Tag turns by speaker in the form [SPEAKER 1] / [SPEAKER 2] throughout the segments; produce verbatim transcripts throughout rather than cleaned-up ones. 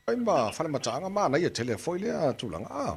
[SPEAKER 1] ai ma fale matanga ma na ia tele foi le tulanga a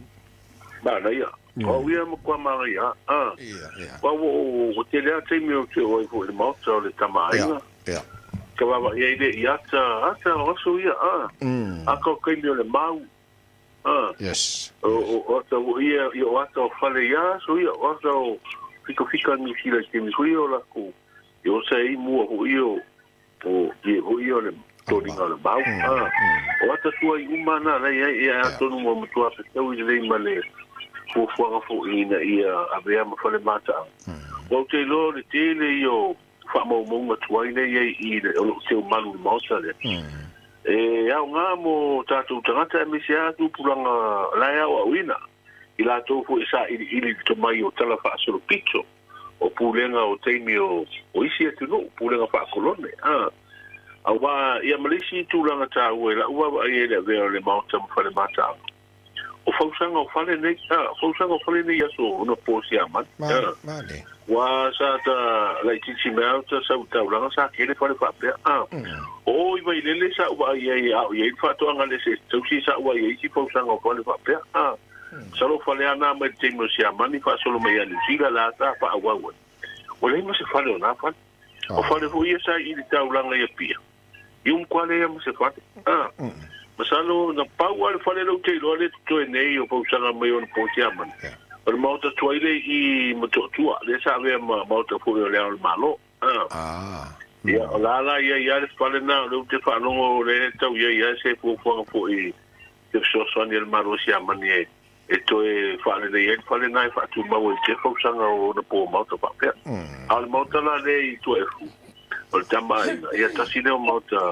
[SPEAKER 2] ba na ia o ia mo kwa ma ia ah
[SPEAKER 1] ia ia
[SPEAKER 2] wa wo o te le te mi o te o ko le mo so le tamai
[SPEAKER 1] ia ia
[SPEAKER 2] ka wa ia ile ia ta ata o so ia ah a ko kai mi le mau ah
[SPEAKER 1] yes
[SPEAKER 2] o o ta wo ia ia o ata fale ia so ia o so fiko fika ni sila ke mi o la ko yo sei mu o io o ie o io le toringa le mau ah o ata tua i umana la ia ia tonu mo tua pe tau i le male fo fo fo ina ia avea ma fale mata o te lo le tele io fa mo mo ma tua ina ia i le o te malu mo sa le e au nga mo tatu tangata mi sia tu pulanga la ia o wina ila to fo isa i i to mai o tala fa solo pizzo o pulenga o teimi o o isi atu no pulenga fa kolone ah au wa ia malisi tulanga ta uela ua wa ia le veo le mauta mfale mata o fausanga o fale nei ah fausanga o fale nei aso no posi aman
[SPEAKER 1] mane
[SPEAKER 2] wa sa ta la titi mauta sa uta ulanga sa kele fale fa pe ah o i vai lele sa wa ia ia ia fa to anga le se tusi sa wa ia i fausanga o fale fa pe ah solo fale ana me temo si amani fa solo me ani siga la ta fa wa wa o le mo se fale ona fa o fale fu ia sa i ta ulanga ia pia yung kwale ya mo se fate ah masalo na pawa le fale lo te lo le to nei o po sanga mai on po ti aman o mo ta toile i mo to tua le sa ve ma mo ta fu le al malo ah
[SPEAKER 1] ah
[SPEAKER 2] ya la la ya ya le fale na lo te fa no le to ya ya se fu fu fu i ke so so ni el malo si aman ye e to e fale le e fale na fa tu ma o te fu sanga o na po mo ta pa pe al mo ta la le i to e fu o tamai ia tasile o mauta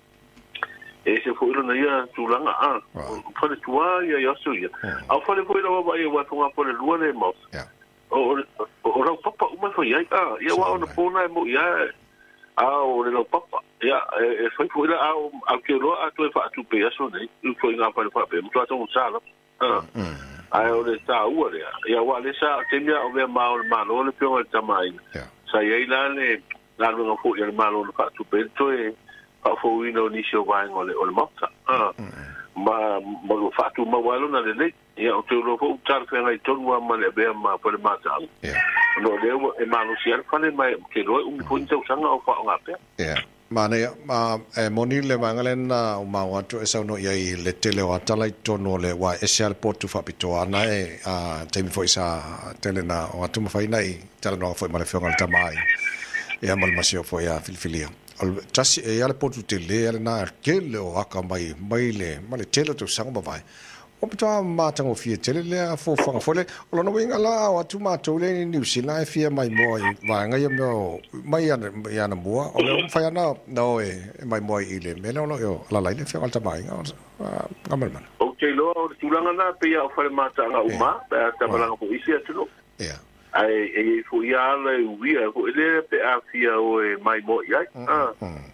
[SPEAKER 2] e se foi na ia tulanga a fale tua ia ia so ia au fale foi na wa ia wa tunga pole lua le mo o o ra papa uma foi ia ah ia wa ona pona mo ia a o le papa ia e foi foi la au au que lo a tu fa tu pe aso nei foi na fale fa pe mo tu un sala ah ai o le sa u le ia wa le sa temia o ve ma o ma lo le pio tamai sa ia la le la no fu il malo no fa tu pento e fa fu ino ni sio vai ngole o le mata ah ma mo fa tu ma walo na le ia o te lo fu tar fe ngai tonu ma le be ma po le mata no le e malo si al fa le mai ke lo un punto sanga o fa nga pe
[SPEAKER 1] ia mana ma e moni le mangale na o ma watu e sa no ia i le tele o tala i tonu le wa esial portu fa pito ana e a temi foi sa tele na o atu ma fai nai tala no foi ma le fionga tamai e mal masio foi a filfilia al tasi e ale potu tele ale na kele o aka mai mai le male tele to sanga vai o pita mata ngo fie tele le fo fanga fole o no winga la o tu ma to le ni si la fie mai mo va nga yo no mai ya ya na mo o le fa na no e mai mo ile me no yo la la le fe alta mai nga nga mal man
[SPEAKER 2] o te lo tu langa na pe ya fa mata nga uma pa ta bala ko isi atu
[SPEAKER 1] yeah
[SPEAKER 2] ai e fu ia le uia ko ele pe a fia o e mai mo ia ah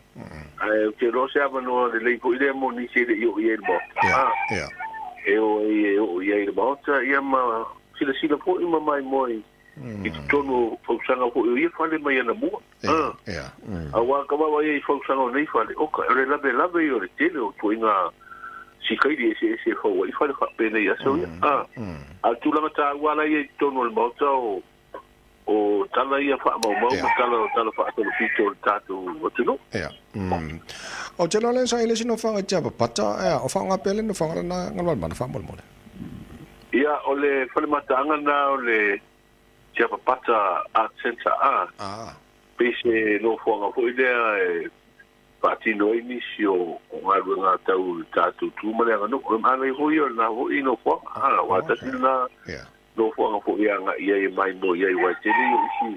[SPEAKER 2] ai ke ro se ava no le ko ile mo ni se yo ia mo ah
[SPEAKER 1] yeah
[SPEAKER 2] e o e o ia le mo ta ia ma sila sila po i mai mo i tono fo sanga ko ia fa le mai na mo ah
[SPEAKER 1] yeah
[SPEAKER 2] awa ka wa ia fo sanga nei fa le o ka le la be la be yo le tele o to inga si kai di se se fo i fa le fa pe nei aso ah a tu la ta wala ia tono le mo ta o o tala ia fa mo mo tala tala fa to pito tato o tu no
[SPEAKER 1] yeah mm o te lo le sa ile sino fa ja pata e o fa nga pele no fa na ngal man fa mo mo
[SPEAKER 2] ia o le fa le matanga na o le ja pata a sensa a
[SPEAKER 1] ah
[SPEAKER 2] pese no fo nga fo idea e pati no inicio o nga nga tau tato tu mo le no o ma le ho yo na ho ino fo ah wa ta na
[SPEAKER 1] yeah
[SPEAKER 2] no fo nga fo ia nga ia mai mo ia wa te ni si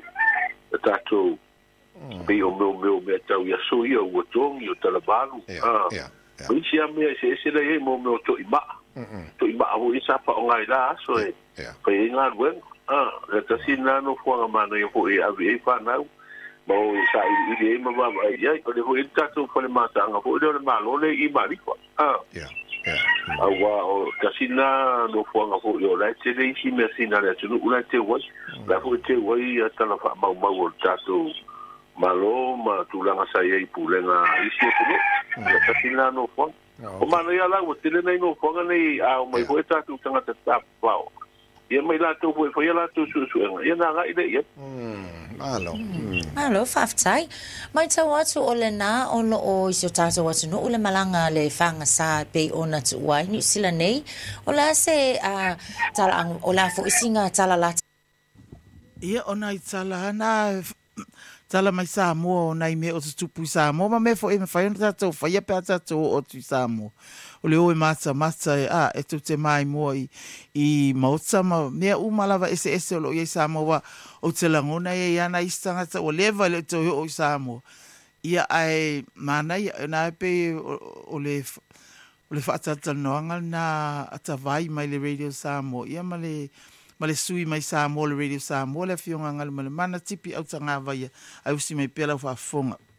[SPEAKER 2] tato be o meu meu me tau ia so ia o tongio talabalu
[SPEAKER 1] ah
[SPEAKER 2] Oi sia me se se le mo mo to ima to ima o isa pa o ngai la so e pe nga wen ah le ta sina no fo nga mana yo fo e avi e fa na mo sa i i ma ba ia ko le ho ita to fo le mata nga fo le ma lo le i ma ri ko ah
[SPEAKER 1] yeah yeah
[SPEAKER 2] awa o kasina no fo nga fo yo la te le si me sina le tu ula te wa la fo te wa i ta la fa ma ma o ta to malo ma tu la nga sa i pu le nga i si to ka sina no fo o mana ia la o tele nei no fo nei a mai ho ta tu tanga ta ta pao ia mai la tu foi foi la tu su su ia na ga ile ia
[SPEAKER 1] mm alo
[SPEAKER 3] alo faftai mai tau atu o le na o lo o iso tata watu no ule malanga le fanga sa pe ona tu wai ni sila nei o la se a tala ang o la fo isinga tala la
[SPEAKER 4] ia ona i tala na tala mai sa mo na i me o tupu sa mo ma me fo e me fai ona tau fai pe tatu o tu sa mo o le o e mata mata e a e tu te mai mo i i mautsa ma mea umalava ese ese o lo i sa mo wa o te langona e ana istanga ta o leva le to o sa mo ia ai mana ia na pe o le o le fatata noanga na atavai mai le radio sa mo ia ma le ma le sui mai sa mo le radio sa mo le fionga ngal ma le mana tipi au tanga vai ai usi mai pela fa fonga